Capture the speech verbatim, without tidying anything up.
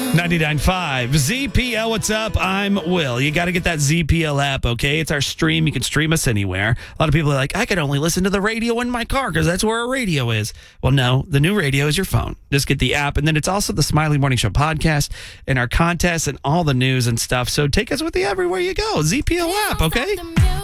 ninety-nine point five Z P L, what's up? I'm Will. You got to get that Z P L app, okay? It's our stream. You can stream us anywhere. A lot of people are like, I can only listen to the radio in my car because that's where a radio is. Well, no, the new radio is your phone. Just get the app. And then it's also the Smiley Morning Show podcast and our contests and all the news and stuff. So take us with you everywhere you go. Z P L app, okay?